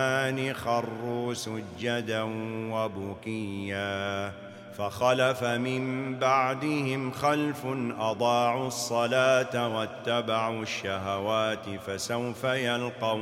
خروا سجدا وبكيا فخلف من بعدهم خلف أضاعوا الصلاة واتبعوا الشهوات فسوف يلقون